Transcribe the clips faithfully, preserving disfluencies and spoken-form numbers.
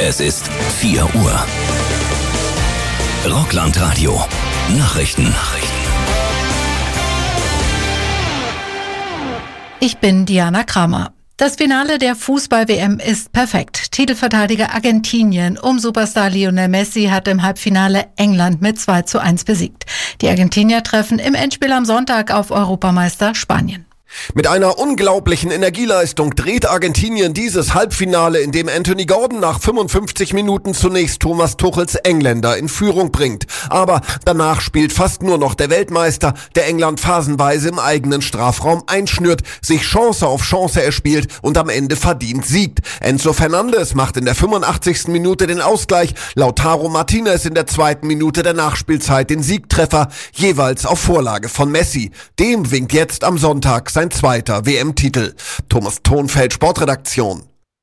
Es ist vier Uhr. Rockland-Radio. Nachrichten. Ich bin Diana Kramer. Das Finale der Fußball-W M ist perfekt. Titelverteidiger Argentinien um Superstar Lionel Messi hat im Halbfinale England mit zwei zu eins besiegt. Die Argentinier treffen im Endspiel am Sonntag auf Europameister Spanien. Mit einer unglaublichen Energieleistung dreht Argentinien dieses Halbfinale, in dem Anthony Gordon nach fünfundfünfzig Minuten zunächst Thomas Tuchels Engländer in Führung bringt. Aber danach spielt fast nur noch der Weltmeister, der England phasenweise im eigenen Strafraum einschnürt, sich Chance auf Chance erspielt und am Ende verdient siegt. Enzo Fernandes macht in der fünfundachtzigsten Minute den Ausgleich, Lautaro Martinez in der zweiten Minute der Nachspielzeit den Siegtreffer, jeweils auf Vorlage von Messi. Dem winkt jetzt am Sonntag sein zweiter W M-Titel. Thomas Thonfeld, Sportredaktion.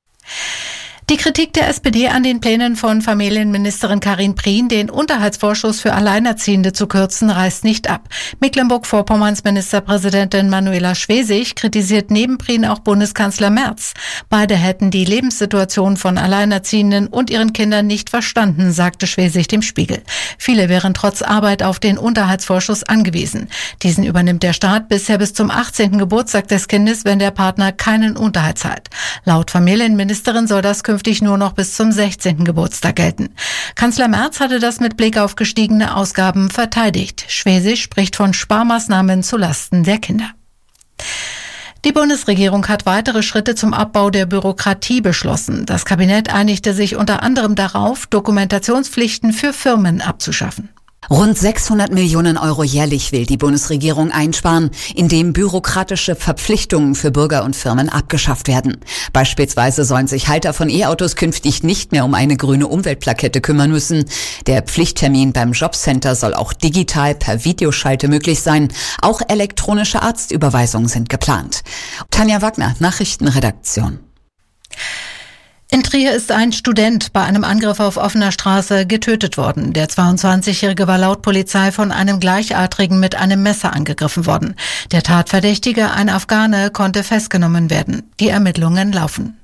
Die Kritik der S P D an den Plänen von Familienministerin Karin Prien, den Unterhaltsvorschuss für Alleinerziehende zu kürzen, reißt nicht ab. Mecklenburg-Vorpommerns Ministerpräsidentin Manuela Schwesig kritisiert neben Prien auch Bundeskanzler Merz. Beide hätten die Lebenssituation von Alleinerziehenden und ihren Kindern nicht verstanden, sagte Schwesig dem Spiegel. Viele wären trotz Arbeit auf den Unterhaltsvorschuss angewiesen. Diesen übernimmt der Staat bisher bis zum achtzehnten Geburtstag des Kindes, wenn der Partner keinen Unterhalt zahlt. Laut Familienministerin soll das künftig nur noch bis zum sechzehnten Geburtstag gelten. Kanzler Merz hatte das mit Blick auf gestiegene Ausgaben verteidigt. Schwesig spricht von Sparmaßnahmen zulasten der Kinder. Die Bundesregierung hat weitere Schritte zum Abbau der Bürokratie beschlossen. Das Kabinett einigte sich unter anderem darauf, Dokumentationspflichten für Firmen abzuschaffen. Rund sechshundert Millionen Euro jährlich will die Bundesregierung einsparen, indem bürokratische Verpflichtungen für Bürger und Firmen abgeschafft werden. Beispielsweise sollen sich Halter von E-Autos künftig nicht mehr um eine grüne Umweltplakette kümmern müssen. Der Pflichttermin beim Jobcenter soll auch digital per Videoschalte möglich sein. Auch elektronische Arztüberweisungen sind geplant. Tanja Wagner, Nachrichtenredaktion. In Trier ist ein Student bei einem Angriff auf offener Straße getötet worden. Der zweiundzwanzigjährige war laut Polizei von einem Gleichaltrigen mit einem Messer angegriffen worden. Der Tatverdächtige, ein Afghane, konnte festgenommen werden. Die Ermittlungen laufen.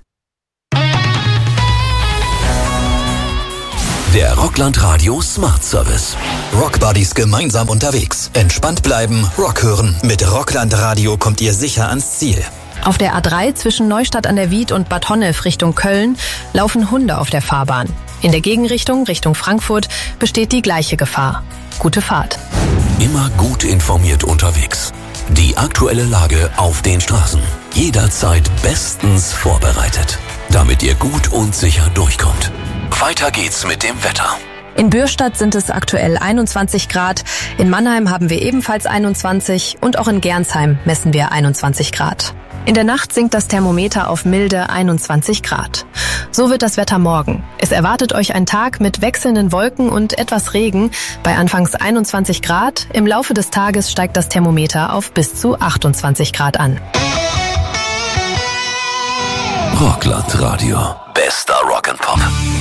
Der Rockland Radio Smart Service. Rockbuddies gemeinsam unterwegs. Entspannt bleiben, Rock hören. Mit Rockland Radio kommt ihr sicher ans Ziel. Auf der A drei zwischen Neustadt an der Wied und Bad Honnef Richtung Köln laufen Hunde auf der Fahrbahn. In der Gegenrichtung Richtung Frankfurt besteht die gleiche Gefahr. Gute Fahrt. Immer gut informiert unterwegs. Die aktuelle Lage auf den Straßen. Jederzeit bestens vorbereitet, damit ihr gut und sicher durchkommt. Weiter geht's mit dem Wetter. In Bürstadt sind es aktuell einundzwanzig Grad, in Mannheim haben wir ebenfalls einundzwanzig und auch in Gernsheim messen wir einundzwanzig Grad. In der Nacht sinkt das Thermometer auf milde einundzwanzig Grad. So wird das Wetter morgen. Es erwartet euch ein Tag mit wechselnden Wolken und etwas Regen bei anfangs einundzwanzig Grad. Im Laufe des Tages steigt das Thermometer auf bis zu achtundzwanzig Grad an. Rockland Radio. Bester Rock'n'Pop.